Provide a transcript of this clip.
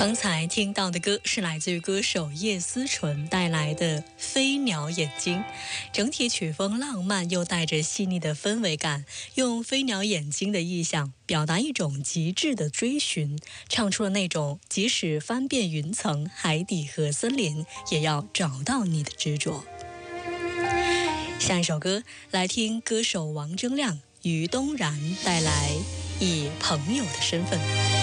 刚才听到的歌是来自于歌手叶思纯带来的《飞鸟眼睛》，整体曲风浪漫又带着细腻的氛围感，用飞鸟眼睛的意象表达一种极致的追寻，唱出了那种即使翻遍云层、海底和森林，也要找到你的执着。下一首歌来听歌手王铮亮、于东然带来《以朋友的身份》。